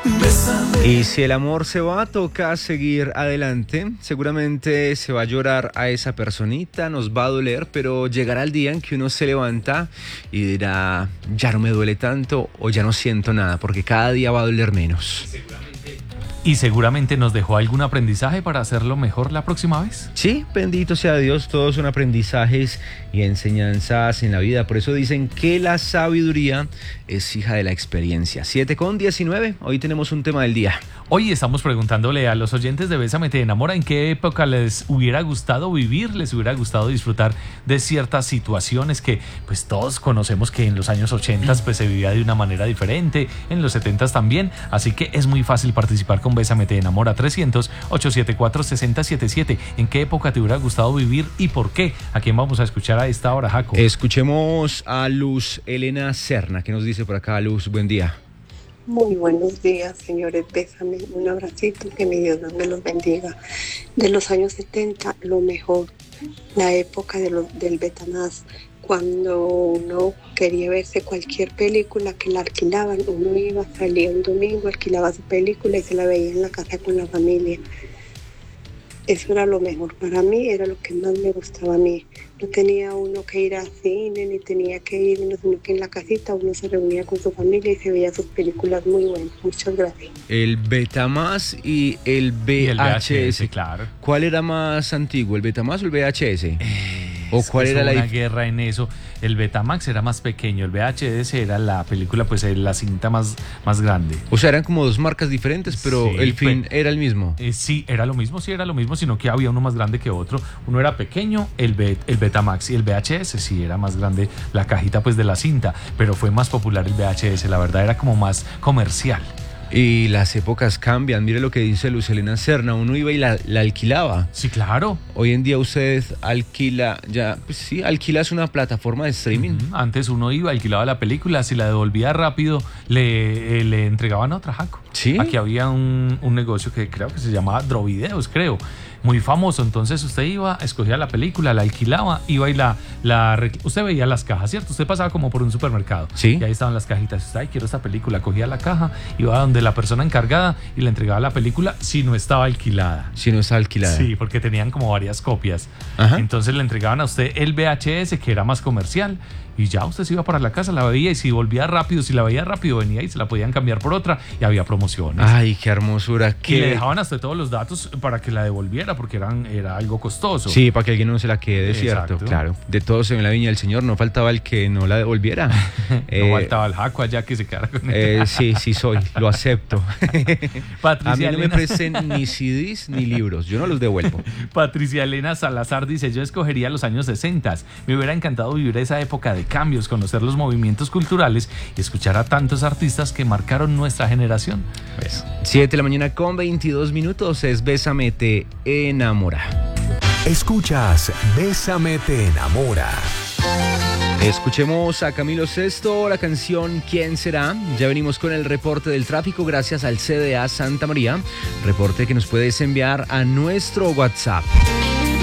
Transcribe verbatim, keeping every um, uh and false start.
Bésame. Y si el amor se va, toca seguir adelante. Seguramente se va a llorar a esa personita, nos va a doler, pero llegará el día en que uno se levanta y dirá, ya no me duele tanto o ya no siento nada, porque cada día va a doler menos. Y seguramente nos dejó algún aprendizaje para hacerlo mejor la próxima vez. Sí, bendito sea Dios, todos son aprendizajes y enseñanzas en la vida. Por eso dicen que la sabiduría es hija de la experiencia. siete con diecinueve, hoy tenemos un tema del día. Hoy estamos preguntándole a los oyentes de Bésame Te Enamora en qué época les hubiera gustado vivir, les hubiera gustado disfrutar de ciertas situaciones que pues todos conocemos que en los años ochenta pues se vivía de una manera diferente, en los setenta también, así que es muy fácil participar con Bésame Te Enamora. Trescientos, ochocientos setenta y cuatro, sesenta setenta y siete. ¿En qué época te hubiera gustado vivir y por qué? ¿A quién vamos a escuchar a esta hora, Jaco? Escuchemos a Luz Elena Serna, que nos dice por acá. Luz, buen día. Muy buenos días, señores. Bésame, un abracito, que mi Dios me los bendiga. De los años setenta, lo mejor, la época de lo, del Betamax, cuando uno quería verse cualquier película que la alquilaban, uno iba, salía un domingo, alquilaba su película y se la veía en la casa con la familia. Eso era lo mejor para mí, era lo que más me gustaba a mí. No tenía uno que ir al cine, ni tenía que ir, sino que en la casita uno se reunía con su familia y se veía sus películas muy buenas. Muchas gracias. El Betamax y el V H S. Y el V H S, claro. ¿Cuál era más antiguo, el Betamax o el V H S? Eh, ¿O cuál era la una dif- guerra en eso? El Betamax era más pequeño, el V H S era la película, pues la cinta más, más grande. O sea, eran como dos marcas diferentes, pero Sí, el fin pues, era el mismo. Eh, sí, era lo mismo, sí era lo mismo, sino que había uno más grande que otro. Uno era pequeño, el, Bet, el Betamax, y el V H S sí era más grande, la cajita pues de la cinta, pero fue más popular el V H S, la verdad era como más comercial. Y las épocas cambian. Mire lo que dice Luz Elena Serna. Uno iba y la, la alquilaba. Sí, claro. Hoy en día usted alquila, ya, pues sí, alquilas una plataforma de streaming. Uh-huh. Antes uno iba, alquilaba la película, si la devolvía rápido, le, eh, le entregaban otra, Jaco. ¿Sí? Aquí había un, un negocio que creo que se llamaba Drovideos, creo. Muy famoso, entonces usted iba, escogía la película, la alquilaba, iba y la, la... Usted veía las cajas, ¿cierto? Usted pasaba como por un supermercado. Sí. Y ahí estaban las cajitas. Usted, ay, quiero esta película. Cogía la caja, iba donde la persona encargada y le entregaba la película si no estaba alquilada. Si no está alquilada. Sí, porque tenían como varias copias. Ajá. Entonces le entregaban a usted el V H S, que era más comercial, y ya usted se iba para la casa, la veía, y si volvía rápido, si la veía rápido, venía y se la podían cambiar por otra, y había promociones. Ay, qué hermosura. Y le Qué... dejaban hasta todos los datos para que la devolviera, porque eran, era algo costoso. Sí, para que alguien no se la quede, Exacto. cierto. Claro. De todos en la viña del Señor, no faltaba el que no la devolviera. No Eh, faltaba el Jaco allá que se quedara con eh, ella. sí, sí soy, lo acepto. Patricia A mí no me Elena- presten ni C Ds ni libros, yo no los devuelvo. Patricia Elena Salazar dice: yo escogería los años sesenta. Me hubiera encantado vivir esa época de cambios, conocer los movimientos culturales y escuchar a tantos artistas que marcaron nuestra generación. Pues, siete de la mañana con veintidós minutos, es Bésame Te Enamora. Escuchas Bésame Te Enamora. Escuchemos a Camilo Sesto, la canción ¿Quién será? Ya venimos con el reporte del tráfico gracias al C D A Santa María, reporte que nos puedes enviar a nuestro WhatsApp.